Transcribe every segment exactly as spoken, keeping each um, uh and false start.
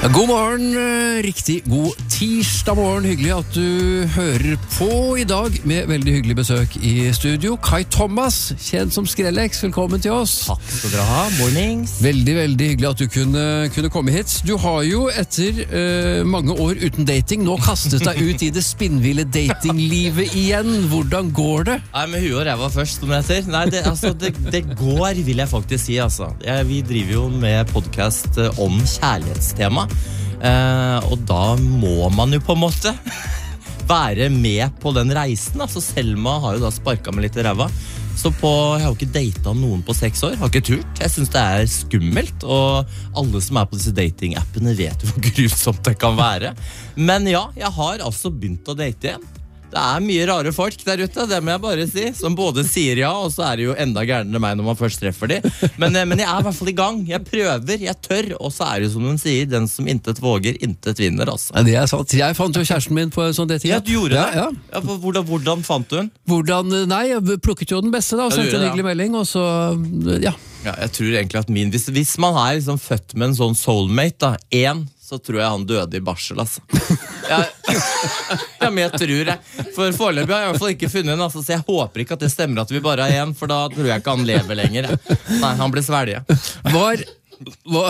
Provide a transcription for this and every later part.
God morgen, eh, riktig god tirsdag morgen. Hyggelig at du hører på i dag med veldig hyggelig besøk i studio. Kai Thomas, kjent som Skrellex, velkommen til oss. Takk skal dere ha, mornings. Veldig, veldig hyggelig at du kunne, kunne komme hit. Du har jo etter eh, mange år uten dating nå kastet deg ut i det spinnville datinglivet igjen. Hvordan går det? Nei, med huet og ræva først, som det heter. Nei, det, altså, det, det går, vil jeg faktisk si, altså. Jeg, vi driver jo med podcast om kjærlighetstema. Eh, og da må man jo på en måte være med på den reisen. Altså Selma har jo da sparket meg litt i ræva. Så på, jeg har jo ikke datet noen på seks år. Har ikke turt. Jeg synes det er skummelt. Og alle som er på disse datingappene vet jo hvor grusomt det kan være. Men ja, jeg har altså begynt å date igjen. Det er mye rare folk der ute, det må jeg bare si. Som både sier ja, og så er det jo enda gærnere meg når man først treffer de. Men, men jeg er i hvert fall i gang. Jeg prøver, jeg tør. Og så er det jo som hun sier, den som intet våger, intet vinner, altså. Ja, det er sant. Jeg fant jo kjæresten min på en sånn dating. Ja, du gjorde ja, det? Ja. Ja, hvordan, hvordan fant du den? Hvordan, nei, jeg plukket jo den beste da, og Ja, du sendte en gjorde det, hyggelig melding, og så, ja. Ja, jeg tror egentlig at min, hvis, hvis man er liksom født med en sånn soulmate, da, en, så tror jeg han døde i barsel, altså. Ja, ja, men jeg tror det. For foreløpig har jeg i hvert fall ikke funnet en, altså, så jeg håper ikke at det stemmer at vi bare er en, for da tror jeg ikke han lever lenger. Ja. Nei, han ble svelge. Var... Hva...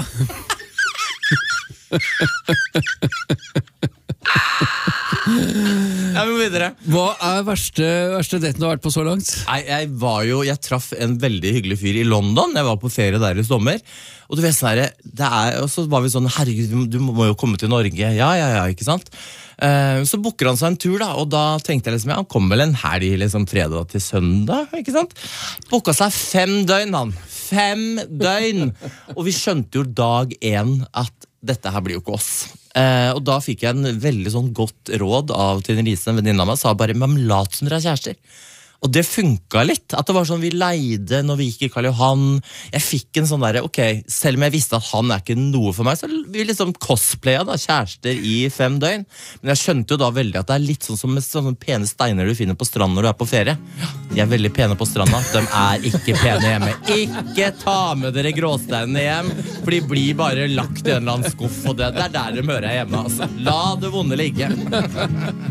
Ja, men videre. Hva er verste, verste daten du har vært på så langt? Nei, jeg var jo, jeg traff en veldig hyggelig fyr i London. Jeg var på ferie der i sommer. Og du vet sånn her, det er, og så var vi sånn, herregud, du må jo komme til Norge. Ja, ja, ja, ikke sant? Eh, så booker han seg en tur da, og da tenkte jeg liksom, ja, han kom vel en helg, liksom fredag til søndag, ikke sant? Booka seg fem døgn, han. Fem døgn! Og vi skjønte jo dag en at dette her blir jo ikke oss. Eh, og da fikk jeg en veldig sånn godt råd av Trine Lise, en venninne av meg, sa bare, men lat som dere er kjærester. Og det funket litt, at det var sånn vi leide når vi gikk i Karl Johan. Jeg fikk en sånn der, ok, selv om jeg visste at han er ikke noe for meg, så vi liksom cosplayet da, kjærester i fem døgn. Men jeg skjønte jo da veldig at det er litt sånn som med sånne pene steiner du finner på stranden når du er på ferie. De er veldig pene på stranda, de er ikke pene hjemme. Ikke ta med dere gråsteinene hjem, for de blir bare lagt i en eller annen skuff, og det, det er der de hører hjemme, altså. La det vonde ligge.